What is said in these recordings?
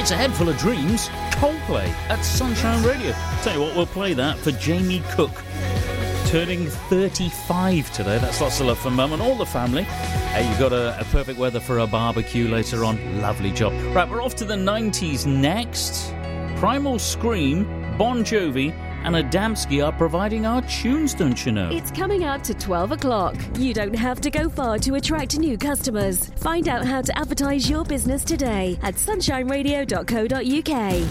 It's a head full of dreams. Coldplay at Sunshine Radio. Tell you what, we'll play that for Jamie Cook, turning 35 today. That's lots of love for Mum and all the family. You've got a perfect weather for a barbecue later on. Lovely job. Right, we're off to the 90s next. Primal Scream, Bon Jovi and Adamski are providing our tunes, don't you know? It's coming up to 12 o'clock. You don't have to go far to attract new customers. Find out how to advertise your business today at sunshineradio.co.uk.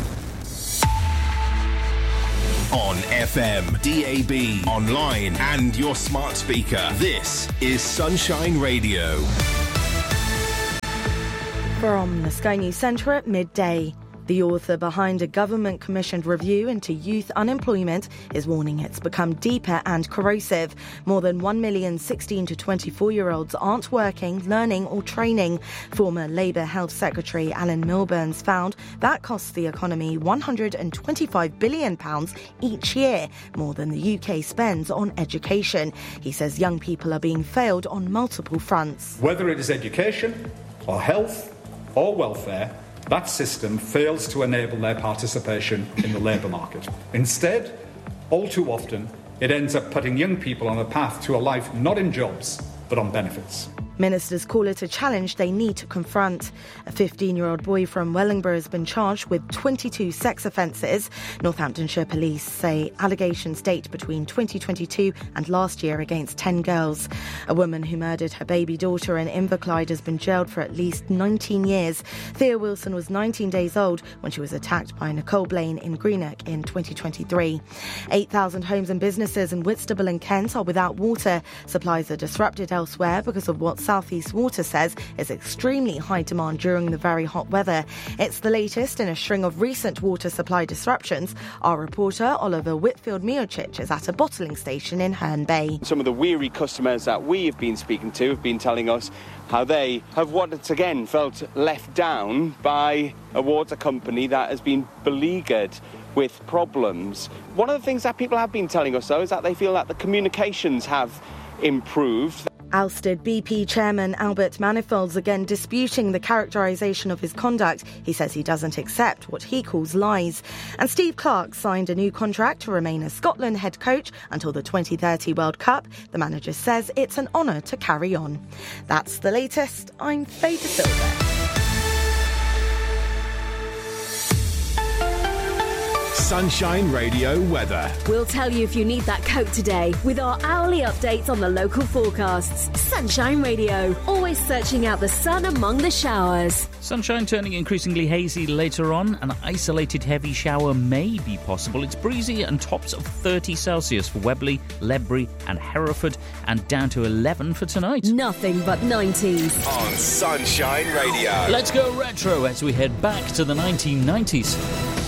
On FM, DAB, online and your smart speaker. This is Sunshine Radio. From the Sky News Centre at midday. The author behind a government-commissioned review into youth unemployment is warning it's become deeper and corrosive. More than 1 million 16 to 24-year-olds aren't working, learning or training. Former Labour Health Secretary Alan Milburns found that costs the economy £125 billion each year, more than the UK spends on education. He says young people are being failed on multiple fronts. Whether it is education or health or welfare, that system fails to enable their participation in the labour market. Instead, all too often, it ends up putting young people on a path to a life not in jobs, but on benefits. Ministers call it a challenge they need to confront. A 15-year-old boy from Wellingborough has been charged with 22 sex offences. Northamptonshire police say allegations date between 2022 and last year against 10 girls. A woman who murdered her baby daughter in Inverclyde has been jailed for at least 19 years. Thea Wilson was 19 days old when she was attacked by Nicole Blaine in Greenock in 2023. 8,000 homes and businesses in Whitstable and Kent are without water. Supplies are disrupted elsewhere because of what South East Water says is extremely high demand during the very hot weather. It's the latest in a string of recent water supply disruptions. Our reporter Oliver Whitfield-Miocic is at a bottling station in Herne Bay. Some of the weary customers that we have been speaking to have been telling us how they have once again felt left down by a water company that has been beleaguered with problems. One of the things that people have been telling us, though, is that they feel that the communications have improved. Ousted BP chairman Albert Manifold's again disputing the characterisation of his conduct. He says he doesn't accept what he calls lies. And Steve Clarke signed a new contract to remain as Scotland head coach until the 2030 World Cup. The manager says it's an honour to carry on. That's the latest. I'm Faye De Silva. Sunshine Radio weather. We'll tell you if you need that coat today with our hourly updates on the local forecasts. Sunshine Radio, always searching out the sun among the showers. Sunshine turning increasingly hazy later on. An isolated heavy shower may be possible. It's breezy and tops of 30 Celsius for Webley, Ledbury and Hereford, and down to 11 for tonight. Nothing but 90s. On Sunshine Radio. Let's go retro as we head back to the 1990s.